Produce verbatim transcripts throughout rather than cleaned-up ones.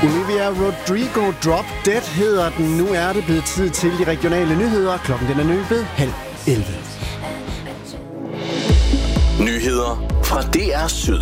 Olivia Rodrigo Drop Dead hedder den. Nu er det blevet tid til de regionale nyheder. Klokken den er løbet halv elleve. Nyheder fra D R Syd.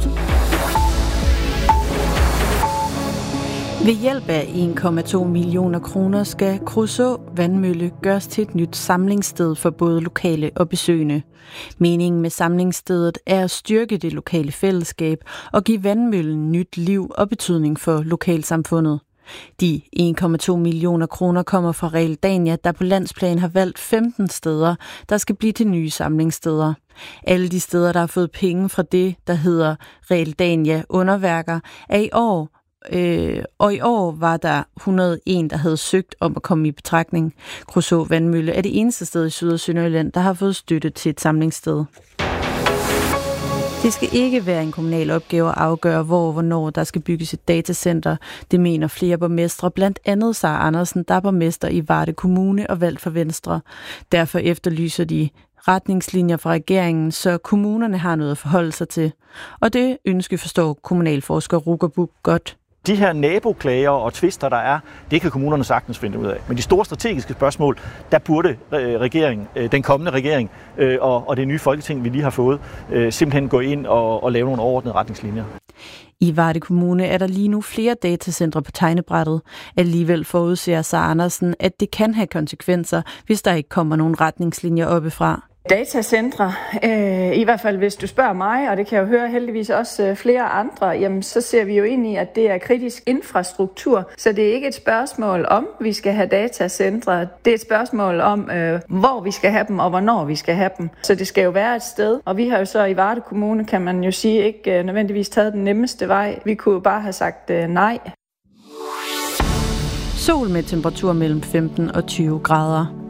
Ved hjælp af en komma to millioner kroner skal Kruså Vandmølle gøres til et nyt samlingssted for både lokale og besøgende. Meningen med samlingsstedet er at styrke det lokale fællesskab og give Vandmøllen nyt liv og betydning for lokalsamfundet. De en komma to millioner kroner kommer fra Realdania, der på landsplan har valgt femten steder, der skal blive til nye samlingssteder. Alle de steder, der har fået penge fra det, der hedder Realdania Underværker, er i år Øh, og i år var der et hundrede og en, der havde søgt om at komme i betragtning. Kruså Vandmølle er det eneste sted i Syd- og Sønderjylland, der har fået støtte til et samlingssted. Det skal ikke være en kommunal opgave at afgøre, hvor og hvornår der skal bygges et datacenter. Det mener flere borgmestre, blandt andet Sara Andersen, der er borgmester i Varde Kommune og valgt for Venstre. Derfor efterlyser de retningslinjer fra regeringen, så kommunerne har noget at forholde sig til. Og det ønske forstår kommunalforsker Ruger Buch godt. De her naboklager og tvister, der er, det kan kommunerne sagtens finde ud af. Men de store strategiske spørgsmål, der burde regeringen, den kommende regering og det nye folketing, vi lige har fået, simpelthen gå ind og lave nogle overordnede retningslinjer. I Varde Kommune er der lige nu flere datacentre på tegnebrættet. Alligevel forudser Sara Andersen, at det kan have konsekvenser, hvis der ikke kommer nogen retningslinjer oppefra. Datacentre, øh, i hvert fald hvis du spørger mig, og det kan jeg jo høre heldigvis også øh, flere andre, jamen så ser vi jo ind i, at det er kritisk infrastruktur. Så det er ikke et spørgsmål om, vi skal have datacentre. Det er et spørgsmål om, øh, hvor vi skal have dem, og hvornår vi skal have dem. Så det skal jo være et sted. Og vi har jo så i Varde Kommune, kan man jo sige, ikke øh, nødvendigvis taget den nemmeste vej. Vi kunne jo bare have sagt øh, nej. Sol med temperatur mellem femten og tyve grader.